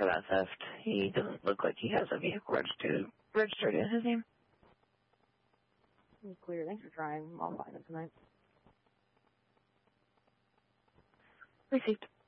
for that theft. He doesn't look like he has a vehicle registered in his name. Clear. Thanks for trying. I'll find it tonight. Received.